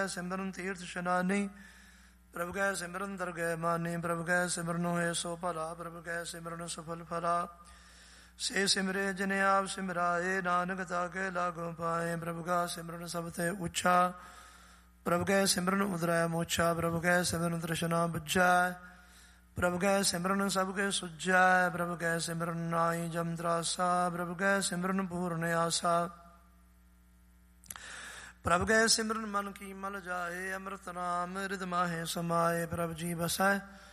ਸਿਮਰਨ ਤੀਰਥ ਇਸ਼ਨਾਨੀ। ਪ੍ਰਭ ਕੈ ਸਿਮਰਨ ਦਰਗਹਿ ਮਾਨੀ। ਪ੍ਰਭ ਕੈ ਸਿਮਰਨ ਹੋਏ ਸੋ ਭਲਾ। ਪ੍ਰਭ ਕੈ ਸਿਮਰਨ ਸਫਲ ਫਲਾ। ਸੇ ਸਿਮਰੇ ਜਿਨ ਆਪ ਸਿਮਰਾਏ। ਨਾਨਕ ਤਾਕੇ ਲਾਗੋ ਪਾਏ। ਪ੍ਰਭ ਕਾ ਸਿਮਰਨ ਸਭ ਤੇ ਉੱਚਾ। ਪ੍ਰਭ ਕੈ ਸਿਮਰਨ ਉਦਰੈ ਮੋਛਾ। ਪ੍ਰਭ ਕੈ ਸਿਮਰਨ ਤ੍ਰਿਸ਼ਨਾ ਬੁਝੈ। ਪ੍ਰਭ ਕੈ ਸਿਮਰਨ ਸਭ ਕੇ ਸੁਝੈ। ਪ੍ਰਭ ਕੈ ਸਿਮਰਨ ਨਾਹੀ ਜਮ ਤਰਾਸਾ। ਪ੍ਰਭ ਕੈ ਸਿਮਰਨ ਪੂਰਨ ਆਸਾ। ਪ੍ਰਭ ਕੈ ਸਿਮਰਨ ਮਨ ਕੀ ਮਲ ਜਾਏ। ਅੰਮ੍ਰਿਤ ਨਾਮ ਹਿਰਦਿ ਮਾਹੇ ਸਮਾਏ। ਪ੍ਰਭ ਜੀ ਬਸੈ